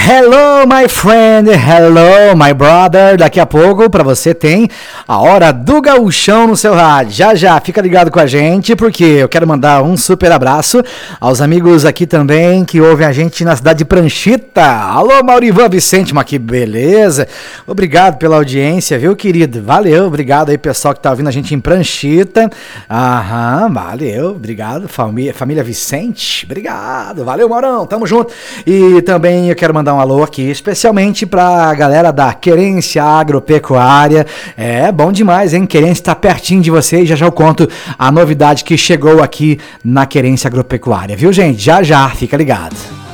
Hello, my friend, hello, my brother. Daqui a pouco, pra você, tem a Hora do Gauchão no seu rádio. Já, fica ligado com a gente, porque eu quero mandar um super abraço aos amigos aqui também que ouvem a gente na cidade de Pranchita. Alô, Maurivan Vicente, mas que beleza. Obrigado pela audiência, viu, querido? Valeu, obrigado aí, pessoal que tá ouvindo a gente em Pranchita. Aham, valeu, obrigado, família Vicente. Obrigado, valeu, Maurão, tamo junto. E também eu quero mandar um alô aqui, especialmente pra galera da Querência Agropecuária. É bom demais, hein? Querência tá pertinho de vocês. Já eu conto a novidade que chegou aqui na Querência Agropecuária, viu, gente? Já, fica ligado.